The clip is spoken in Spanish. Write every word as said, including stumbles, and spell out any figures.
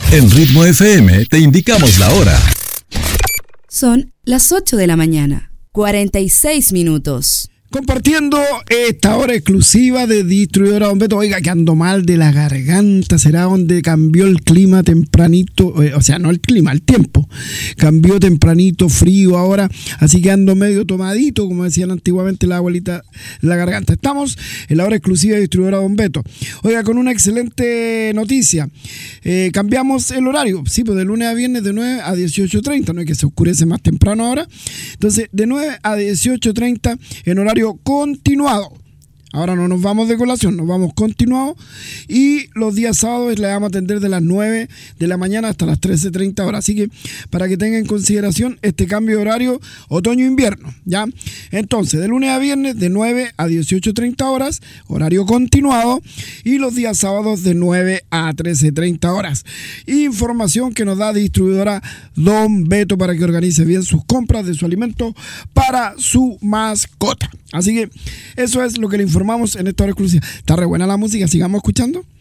En Ritmo F M te indicamos la hora. Son las ocho de la mañana, cuarenta y seis minutos. Compartiendo esta hora exclusiva de Distribuidora Don Beto. Oiga, que ando mal de la garganta. ¿Será donde cambió el clima tempranito? Eh, o sea, no el clima, el tiempo. Cambió tempranito, frío ahora. Así que ando medio tomadito, como decían antiguamente la abuelita, la garganta. Estamos en la hora exclusiva de Distribuidora Don Beto. Oiga, con una excelente noticia. Eh, cambiamos el horario. Sí, pues de lunes a viernes de nueve a dieciocho treinta. No es que se oscurece más temprano ahora. Entonces, de nueve a dieciocho treinta en horario continuado. Ahora no nos vamos de colación, nos vamos continuado. Y los días sábados le vamos a atender de las nueve de la mañana hasta las trece treinta horas. Así que para que tengan en consideración este cambio de horario otoño-invierno, ¿ya? Entonces, de lunes a viernes de nueve a dieciocho treinta horas, horario continuado. Y los días sábados de nueve a trece treinta horas. Información que nos da Distribuidora Don Beto para que organice bien sus compras de su alimento para su mascota. Así que eso es lo que le informamos en esta hora exclusiva. Está re buena la música, sigamos escuchando.